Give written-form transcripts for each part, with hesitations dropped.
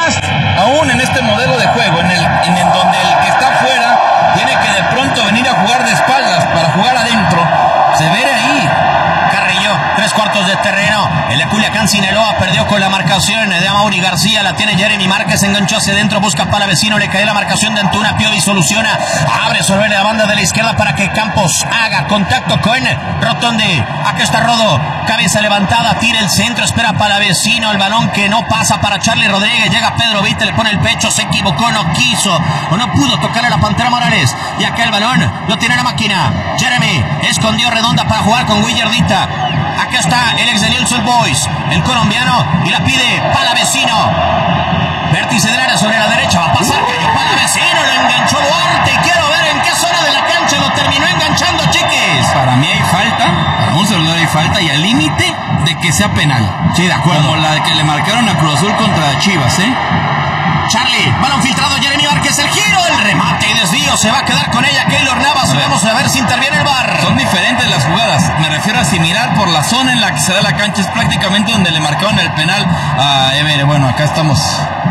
más aún en este modelo de juego, en el donde el que está afuera tiene que de pronto venir a jugar de espaldas para jugar adentro. Se ve ahí. Carrillo, 3/4 de terreno. El de Culiacán, Sinaloa, perdió con la marcación de Amaury García. La tiene Jeremy Márquez, enganchó hacia adentro, busca para vecino, le cae la marcación de Antuna. Piovi soluciona, abre sobre la banda de la izquierda para que Campos haga contacto con Rotondi. Aquí está Rodo, cabeza levantada, tira el centro, espera para vecino. El balón que no pasa para Charlie Rodríguez. Llega Pedro Vite, le pone el pecho, se equivocó, no quiso o no pudo tocarle a la Pantera Morales. Y acá el balón lo tiene la máquina. Jeremy escondió Redonda para jugar con Willardita. Acá está el ex de Newell's Old Boys, el colombiano, y la pide Palavecino. Vértice del área sobre la derecha, va a pasar, cayó Palavecino, lo enganchó Duarte. Y quiero ver en qué zona de la cancha lo terminó enganchando, chiquis. Para mí hay falta, para un servidor hay falta y al límite de que sea penal. Sí, de acuerdo. Como la que le marcaron a Cruz Azul contra Chivas, Charlie, balón filtrado, Jeremy Márquez, el giro, el remate y desvío, se va a quedar con ella Keylor Navas. Vamos a ver si interviene el VAR. Son diferentes las jugadas, me refiero a similar por la zona en la que se da la cancha, es prácticamente donde le marcaron el penal a Ever. Bueno, acá estamos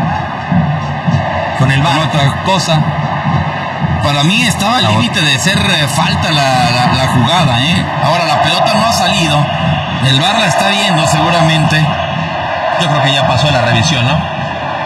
con el VAR. Con otra cosa. Para mí estaba al límite de ser falta la jugada, Ahora la pelota no ha salido, el VAR la está viendo seguramente. Yo creo que ya pasó la revisión, ¿no?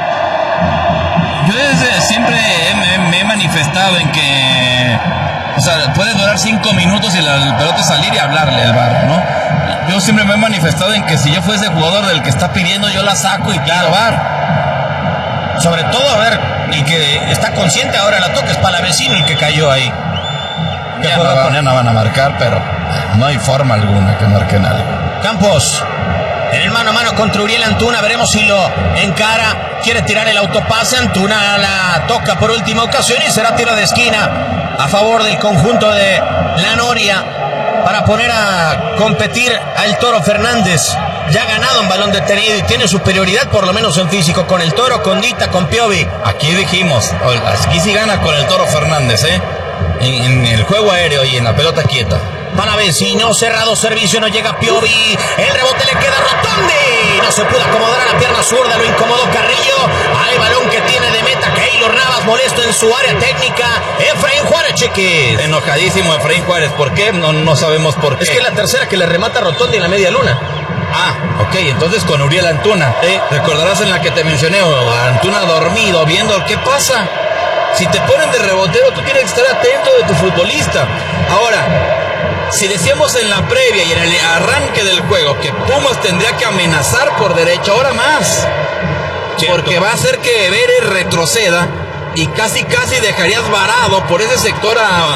Yo desde siempre me he manifestado en que, o sea, puede durar 5 minutos y la pelota salir y hablarle al VAR, ¿no? Yo siempre me he manifestado en que si yo fuese jugador del que está pidiendo, yo la saco y pido VAR. Sobre todo, a ver, el que está consciente ahora la toca es Palavecino, el que cayó ahí. Ya no van a marcar, pero no hay forma alguna que marquen algo. Campos, en el mano a mano contra Uriel Antuna, veremos si lo encara. Quiere tirar el autopase, Antuna la toca por última ocasión y será tiro de esquina a favor del conjunto de la Noria para poner a competir al Toro Fernández. Ya ha ganado un balón detenido y tiene superioridad por lo menos en físico con el Toro, con Dita, con Piovi. Aquí dijimos, aquí sí gana con el Toro Fernández, en el juego aéreo y en la pelota quieta. Palavecino, cerrado servicio, no llega Piovi, el rebote le queda a Rotondi, no se pudo acomodar a la pierna zurda, lo incomodó Carrillo. Hay balón que tiene de meta Keylor Navas, molesto en su área técnica. Efraín Juárez, chiquis. Enojadísimo Efraín Juárez, ¿por qué? No sabemos por qué. Es que es la tercera que le remata a Rotondi en la media luna. Ah, ok, entonces con Uriel Antuna. Recordarás en la que te mencioné, Antuna dormido, viendo qué pasa. Si te ponen de rebotero, tú tienes que estar atento de tu futbolista. Ahora, si decíamos en la previa y en el arranque del juego que Pumas tendría que amenazar por derecha, ahora más. Cierto. Porque va a hacer que Vélez retroceda y casi dejarías varado por ese sector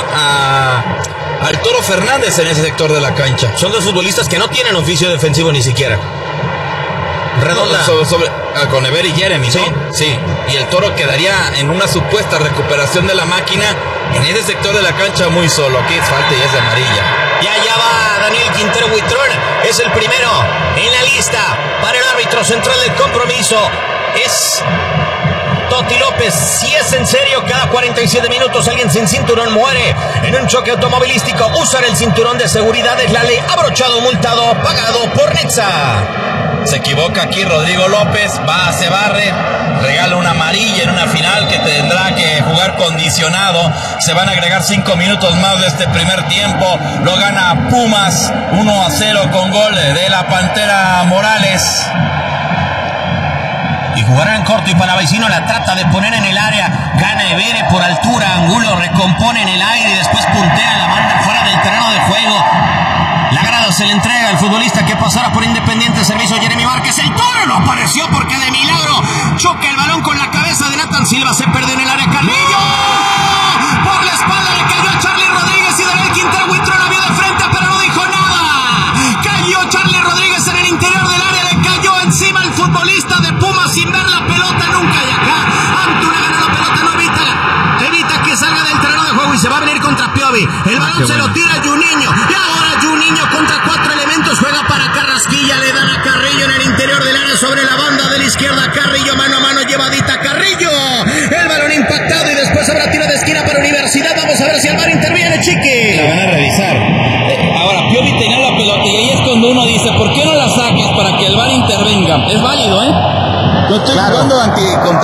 al Toro Fernández en ese sector de la cancha. Son dos futbolistas que no tienen oficio defensivo ni siquiera. Redonda. Con Ever y Jeremy, ¿sí? ¿No? Sí. Y el Toro quedaría en una supuesta recuperación de la máquina en ese sector de la cancha muy solo. Aquí es falta y es de amarilla. Y allá va Daniel Quintero Huitrón. Es el primero en la lista para el árbitro central del compromiso. Es Toti López. Si es en serio, cada 47 minutos alguien sin cinturón muere en un choque automovilístico. Usan el cinturón de seguridad, es la ley. Abrochado, multado, pagado por Nexa. Se equivoca aquí Rodrigo López, se barre, regala una amarilla en una final que tendrá que jugar condicionado. Se van a agregar 5 minutos más de este primer tiempo. Lo gana Pumas 1-0 con gol de la Pantera Morales. Y jugarán corto y Palavecino la trata de poner en el área. Gana Evere por altura, Angulo recompone en el aire y después puntea, la manda fuera del terreno de juego. La grada se le entrega al futbolista que pasara por Independiente, servicio Jeremy Márquez. El Toro no apareció porque de milagro choca el balón con la cabeza de Nathan Silva. Se perdió en el área Carrillo. Por la espalda le cayó a Charlie Rodríguez y Daniel Quintero Huitrón la vio de frente pero no dijo nada. Cayó Charlie Rodríguez en el interior del área, le cayó encima el futbolista de Pumas sin ver la pelota nunca. Y acá Antuna gana la pelota, no evita que salga del terreno de juego y se va a venir contra Piovi. El balón se lo tira Juninho y ahora Juninho contra 4 elementos, juega para Carrasquilla, le dan a Carrillo en el interior del área sobre la banda de la izquierda. Carrillo mano a mano, llevadita Carrillo, el balón impactado y después habrá tiro de esquina para Universidad. Vamos a ver si el VAR interviene, chiqui. La van a revisar. Ahora Piovi tenía la pelota y ahí es cuando uno dice, ¿por qué no la sacas para que el VAR intervenga? Es válido, Yo estoy jugando